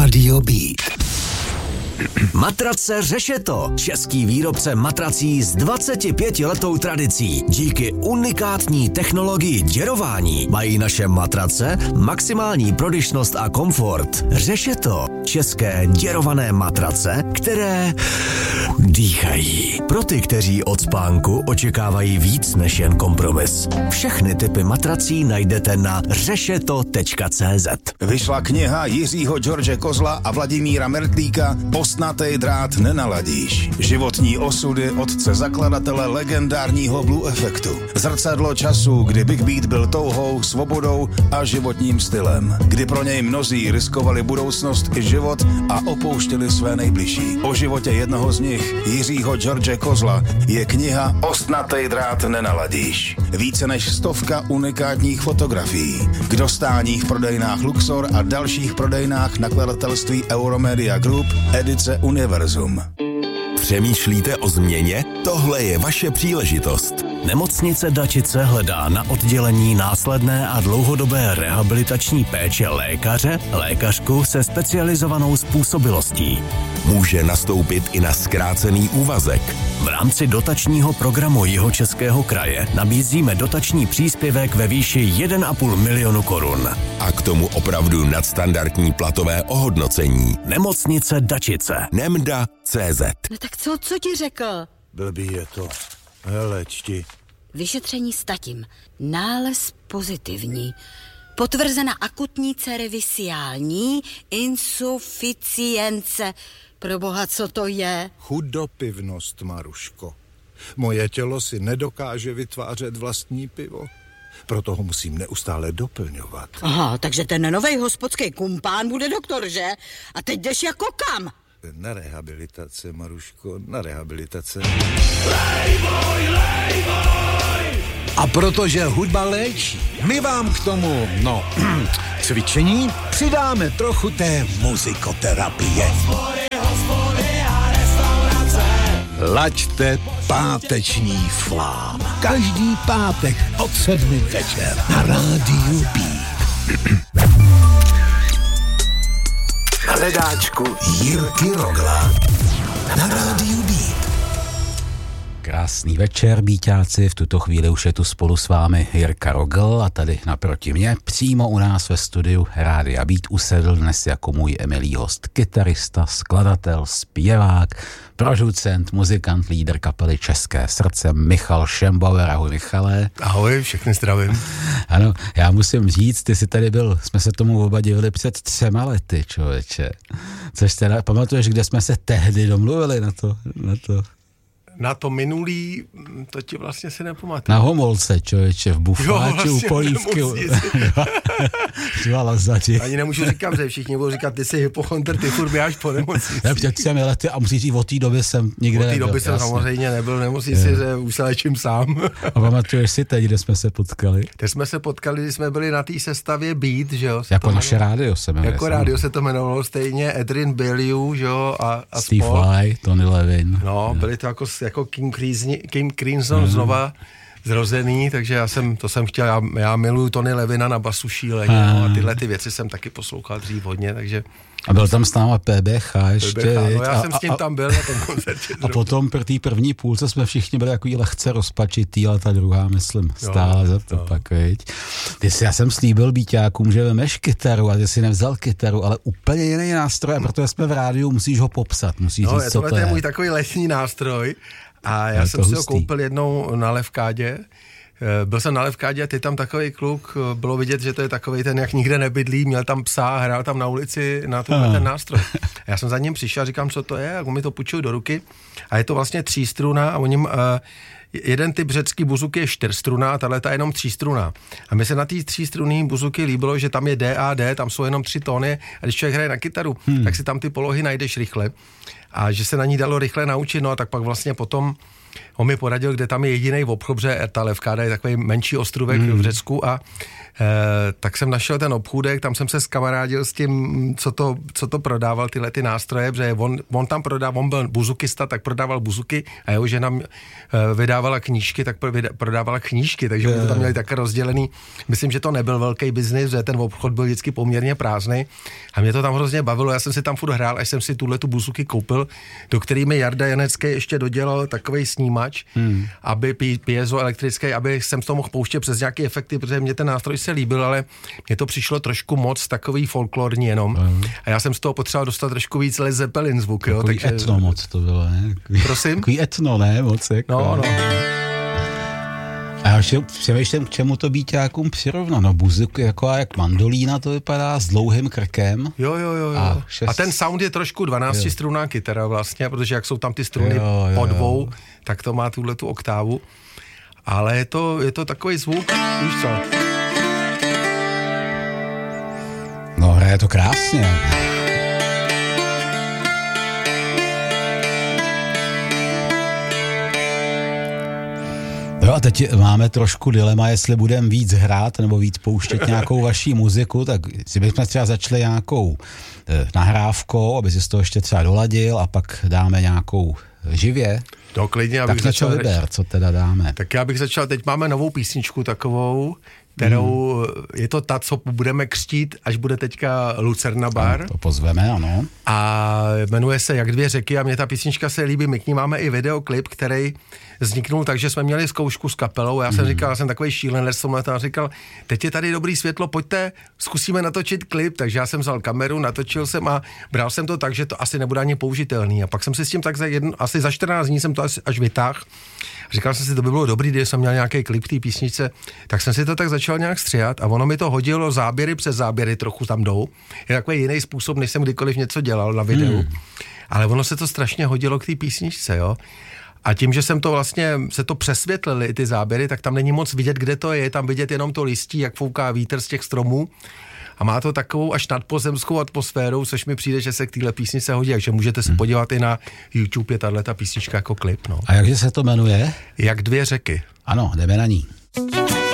Rádio Beat. Matrace Řešeto. Český výrobce matrací s 25letou tradicí. Díky unikátní technologii děrování mají naše matrace maximální prodyšnost a komfort. Řešeto. České děrované matrace, které dýchají. Pro ty, kteří od spánku očekávají víc než jen kompromis. Všechny typy matrací najdete na řešeto.cz. Vyšla kniha Jiřího George Kozla a Vladimíra Mertlíka Ostnatej drát nenaladíš. Životní osudy otce zakladatele legendárního Blue Effectu. Zrcadlo času, kdy Big Beat byl touhou, svobodou a životním stylem. Kdy pro něj mnozí riskovali budoucnost i život a opouštěli své nejbližší. O životě jednoho z nich, Jiřího George Kozla, je kniha Ostnatej drát nenaladíš. Více než 100 unikátních fotografií. K dostání v prodejnách Luxor a dalších prodejnách nakladatelství Euromedia Group, edice Univerzum. Přemýšlíte o změně? Tohle je vaše příležitost. Nemocnice Dačice hledá na oddělení následné a dlouhodobé rehabilitační péče lékařku se specializovanou způsobilostí. Může nastoupit i na zkrácený úvazek. V rámci dotačního programu Jihočeského kraje nabízíme dotační příspěvek ve výši 1,5 milionu korun. A k tomu opravdu nadstandardní platové ohodnocení. Nemocnice Dačice. Nemda.cz. No tak co ti řekl? Blbý je to. Hele, čti. Vyšetření statím. Nález pozitivní. Potvrzena akutní cervisiální insuficience. Proboha, co to je? Chudopivnost, Maruško. Moje tělo si nedokáže vytvářet vlastní pivo. Proto ho musím neustále doplňovat. Aha, takže ten novej hospodský kumpán bude doktor, že? A teď jdeš jako kam? Na rehabilitace, Maruško, na rehabilitace. Lejboj! A protože hudba léčí, my vám k tomu, cvičení přidáme trochu té muzikoterapie. Laďte páteční flám. Každý pátek od 7 večer na Rádiu Beat. Hledáčku Jirky Rogla na Rádiu Beat. Krásný večer, bíťáci, v tuto chvíli už je tu spolu s vámi Jirka Rogl a tady naproti mě, přímo u nás ve studiu Rádia Beat usedl dnes jako můj milý host kytarista, skladatel, zpěvák, producent, muzikant, lídr kapely České srdce Michal Šembauer. Ahoj, Michale. Ahoj, všechny zdravím. Ano, já musím říct, ty jsi tady byl, jsme se tomu oba divili před 3 lety, člověče. Což teda, pamatuješ, kde jsme se tehdy domluvili na to? Na to minulý, to ti vlastně si nepamatuju. Na Homolce, člověče, v Bufáči u Polívky. Ani nemůžu říkat, že všichni budou říkat, ty jsi hypochondr, ty furt běháš po nemocnici. Já před 3 lety a musíš říct, od té doby jsem nikde nebyl. Od té doby jsem samozřejmě nebyl v nemocnici, že už se léčím sám. A pamatuješ si teď, kde jsme se potkali? Teď jsme se potkali, když jsme byli na té sestavě Beat, že jo? Jako naše rádio se jmenuje. Jako rádio se to jmenovalo stejně, Adrian Bellew, že jo? A Steve Vai, Tony Levin. No, byli to jako King Crimson znova zrozený, takže to jsem chtěl, já miluju Tony Levina na basu šíleně, a tyhle ty věci jsem taky poslouchal dřív hodně, takže... A byl tam s náma PBH ještě. No já jsem s tím tam byl na tom koncertě. A potom pro té první půlce jsme všichni byli jako lehce rozpačitý, ale ta druhá, myslím, stála za to pak, viď. Já jsem slíbil bíťákům, že vemeš kytaru a ty si nevzal kytaru, ale úplně jiný nástroj, a protože jsme v rádiu, musíš ho popsat, musíš říct, co to je. To je můj takový lesní nástroj a já jsem si ho koupil jednou na Levkádě. Byl jsem na Levkádě a ty tam takový kluk, bylo vidět, že to je takovej ten, jak nikde nebydlí, měl tam psa, hrál tam na ulici na ten nástroj. A já jsem za ním přišel a říkám, co to je, a on mi to půjčil do ruky a je to vlastně 3struna a jeden typ řecký buzuky je 4struna a tahle je jenom 3struna. A mi se na té 3strunný buzuky líbilo, že tam je D a D, tam jsou jenom 3 tóny a když člověk hraje na kytaru, tak si tam ty polohy najdeš rychle a že se na ní dalo rychle naučit, no a tak pak vlastně potom on mi poradil, kde tam je jediný obchod, protože ta Levkáda je takový menší ostrůvek v Řecku a tak jsem našel ten obchůdek, tam jsem se skamarádil s tím, co to prodával, tyhle ty nástroje, protože on tam prodával, on byl buzukista, tak prodával buzuky a jeho žena vydávala knížky, tak prodávala knížky, takže oni to tam měli také rozdělený. Myslím, že to nebyl velký biznis, že ten obchod byl vždycky poměrně prázdný a mě to tam hrozně bavilo, já jsem si tam furt hrál, až jsem si tu buzuky koupil, do který mi Jarda Janecký ještě dodělal takovej snímač, aby piezoelektrický, aby jsem to mohl pouštět přes nějaký efekty, protože mě ten nástroj se líbil, ale mně to přišlo trošku moc takový folklorní jenom. A já jsem z toho potřeboval dostat trošku víc Led Zeppelin zvuk, jo. Takže etno moc to bylo, ne? Prosím? Takový etno, ne? Moc jako. No. A já přemýšlím, k čemu to být nějakým přirovnat. No buzuk jako jak mandolína to vypadá s dlouhým krkem. Jo. A ten sound je trošku 12strunná kytara vlastně, protože jak jsou tam ty struny po dvou, tak to má tu oktávu. Ale je to takový zvuk, víš co? No, hraje to krásně. Jo, a teď máme trošku dilema, jestli budeme víc hrát nebo víc pouštět nějakou vaší muziku, tak si bychom třeba začali nějakou nahrávkou, aby si z toho ještě třeba doladil a pak dáme nějakou živě. No, klidně, abych tak začal vyber, co teda dáme. Tak já bych začal, teď máme novou písničku takovou, kterou je to ta, co budeme křtít, až bude teďka Lucerna Bar. To pozveme, ano. A jmenuje se Jak dvě řeky a mě ta písnička se líbí. My k ní máme i videoklip, který vzniknul tak, že jsme měli zkoušku s kapelou. Já jsem říkal, já jsem takový šílenec, jsem na to říkal, teď je tady dobrý světlo, pojďte, zkusíme natočit klip. Takže já jsem vzal kameru, natočil jsem a bral jsem to tak, že to asi nebude ani použitelný. A pak jsem si s tím tak asi za 14 dní jsem to až vytáhl. Říkal jsem si, to by bylo dobrý, když jsem měl nějaký klip té písničce, tak jsem si to tak začal nějak stříhat a ono mi to hodilo záběry přes záběry, trochu tam jdou. Je takový jiný způsob, než jsem kdykoliv něco dělal na videu. Ale ono se to strašně hodilo k té písničce, jo. A tím, že jsem to vlastně, se to přesvětlili ty záběry, tak tam není moc vidět, kde to je, tam vidět jenom to listí, jak fouká vítr z těch stromů. A má to takovou až nadpozemskou atmosféru, což mi přijde, že se k téhle písničce hodí, takže můžete se podívat i na YouTube, je tato písnička jako klip. No. A jakže se to jmenuje? Jak dvě řeky. Ano, jdeme na ní.